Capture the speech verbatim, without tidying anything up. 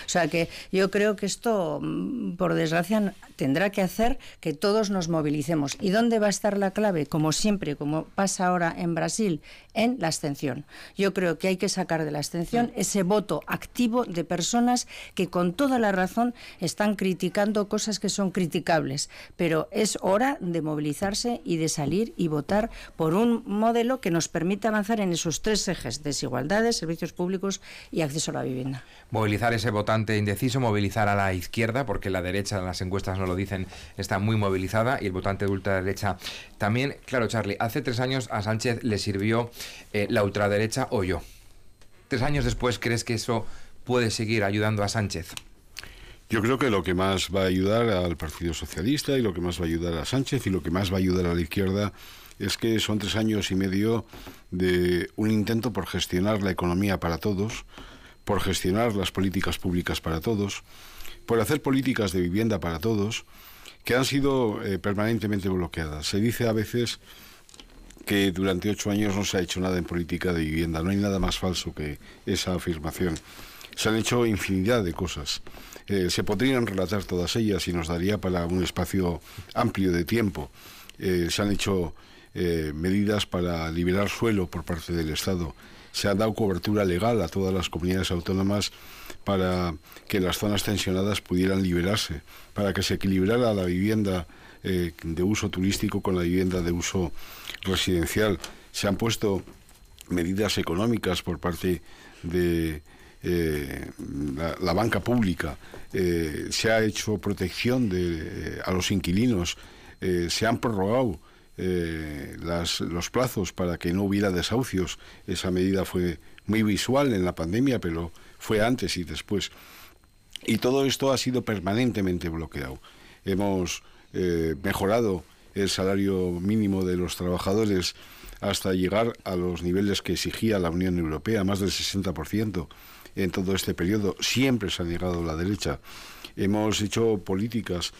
sea que yo creo que esto, por desgracia, tendrá que hacer que todos nos movilicemos. ¿Y dónde va a estar la clave? Como siempre, como pasa ahora en Brasil, en la abstención. Yo creo que hay que sacar de la abstención ese voto activo de personas que con toda la razón están criticando cosas que son criticables, pero es hora de movilizarse y de salir y votar por un modelo que nos permita avanzar en esos tres ejes: desigualdades, servicios públicos y acceso a la vivienda. Movilizar ese votante indeciso, movilizar a la izquierda, porque la derecha, las encuestas no lo dicen, está muy movilizada, y el votante de ultraderecha también. Claro, Charlie, hace tres años a Sánchez le sirvió eh, la ultraderecha o yo. Tres años después, ¿crees que eso puede seguir ayudando a Sánchez? Yo creo que lo que más va a ayudar al Partido Socialista y lo que más va a ayudar a Sánchez y lo que más va a ayudar a la izquierda es que son tres años y medio de un intento por gestionar la economía para todos, por gestionar las políticas públicas para todos, por hacer políticas de vivienda para todos, que han sido eh, permanentemente bloqueadas. Se dice a veces que durante ocho años no se ha hecho nada en política de vivienda. No hay nada más falso que esa afirmación. Se han hecho infinidad de cosas. Eh, se podrían relatar todas ellas y nos daría para un espacio amplio de tiempo. Eh, se han hecho eh, medidas para liberar suelo por parte del Estado. Se ha dado cobertura legal a todas las comunidades autónomas para que las zonas tensionadas pudieran liberarse, para que se equilibrara la vivienda eh, de uso turístico con la vivienda de uso residencial. Se han puesto medidas económicas por parte de eh, la, la banca pública, eh, se ha hecho protección de, eh, a los inquilinos, eh, se han prorrogado eh, las, los plazos para que no hubiera desahucios. Esa medida fue muy visual en la pandemia, pero fue antes y después. Y todo esto ha sido permanentemente bloqueado. Hemos eh, mejorado el salario mínimo de los trabajadores hasta llegar a los niveles que exigía la Unión Europea, más del sesenta por ciento en todo este periodo. Siempre se ha negado la derecha. Hemos hecho políticas